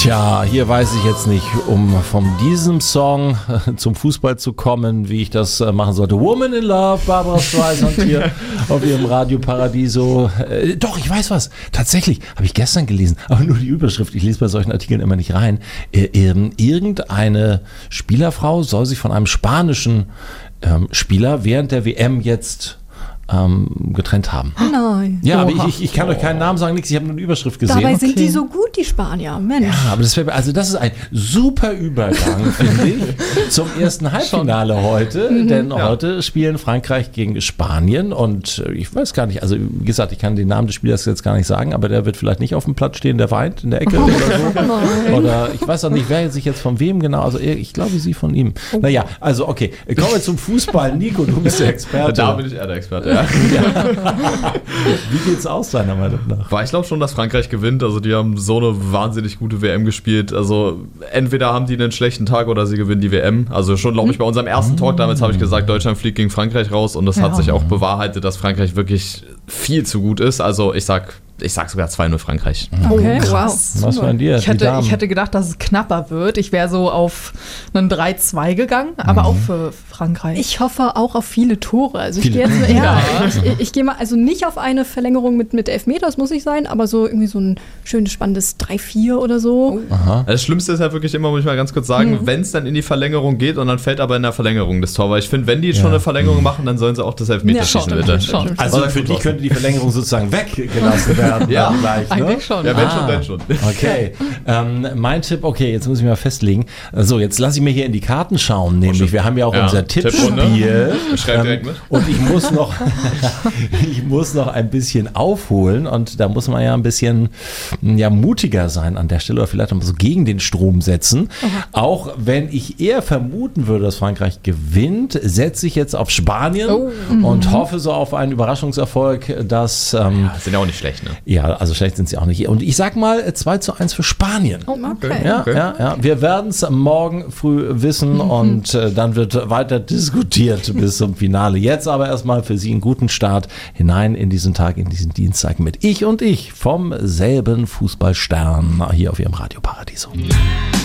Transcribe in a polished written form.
Tja, hier weiß ich jetzt nicht, um von diesem Song zum Fußball zu kommen, wie ich das machen sollte. Woman in Love, Barbra Streisand hier auf ihrem Radio Paradiso. Doch, ich weiß was. Tatsächlich, habe ich gestern gelesen, aber nur die Überschrift. Ich lese bei solchen Artikeln immer nicht rein. Irgendeine Spielerfrau soll sich von einem spanischen Spieler während der WM jetzt getrennt haben. Nein. Ja, aber ich kann euch keinen Namen sagen, nichts. Ich habe nur eine Überschrift gesehen. Dabei sind die so gut, die Spanier. Mensch. Ja, aber das ist ein super Übergang, finde ich, zum ersten Halbfinale heute. Denn heute spielen Frankreich gegen Spanien und ich weiß gar nicht, also wie gesagt, ich kann den Namen des Spielers jetzt gar nicht sagen, aber der wird vielleicht nicht auf dem Platz stehen, der weint in der Ecke oder so. Oder ich weiß auch nicht, wer sich jetzt von wem genau, also ich glaube, sie von ihm. Naja, also okay, kommen wir zum Fußball. Nico, du bist der Experte. Da bin ich eher der Experte, ja. Wie geht's aus, deiner Meinung nach? Ich glaube schon, dass Frankreich gewinnt. Also die haben so eine wahnsinnig gute WM gespielt. Also entweder haben die einen schlechten Tag oder sie gewinnen die WM. Also schon, glaube ich, bei unserem ersten Talk damals habe ich gesagt, Deutschland fliegt gegen Frankreich raus und das hat sich auch bewahrheitet, dass Frankreich wirklich viel zu gut ist. Also ich sag sogar 2-0 Frankreich. Okay, krass. Was war denn dir? Ich hätte gedacht, dass es knapper wird. Ich wäre so auf einen 3-2 gegangen, aber auch für Frankreich. Ich hoffe auch auf viele Tore. Also ich gehe jetzt ich gehe mal, also nicht auf eine Verlängerung mit Elfmeter, das muss nicht sein, aber so irgendwie so ein schönes, spannendes 3-4 oder so. Aha. Das Schlimmste ist ja wirklich immer, muss ich mal ganz kurz sagen, wenn es dann in die Verlängerung geht und dann fällt aber in der Verlängerung das Tor. Weil ich finde, wenn die schon eine Verlängerung machen, dann sollen sie auch das Elfmeter schießen, bitte. Schon. Also für die könnte die Verlängerung sozusagen weggelassen werden. Ja, gleich, ne? Eigentlich schon. Ja, wenn schon. Okay, mein Tipp, okay, jetzt muss ich mal festlegen. So, jetzt lasse ich mir hier in die Karten schauen, nämlich wir haben ja auch unser Tippspiel. Schreib direkt mit. Und ich muss noch ein bisschen aufholen und da muss man ja ein bisschen mutiger sein an der Stelle oder vielleicht mal so gegen den Strom setzen. Auch wenn ich eher vermuten würde, dass Frankreich gewinnt, setze ich jetzt auf Spanien und hoffe so auf einen Überraschungserfolg, dass sind ja auch nicht schlecht, ne? ja, also schlecht sind sie auch nicht. Und ich sag mal 2-1 für Spanien. Okay. Ja. Wir werden es morgen früh wissen und dann wird weiter diskutiert bis zum Finale. Jetzt aber erstmal für Sie einen guten Start hinein in diesen Tag, in diesen Dienstag mit Ich und Ich vom selben Fußballstern hier auf Ihrem Radio Paradiso.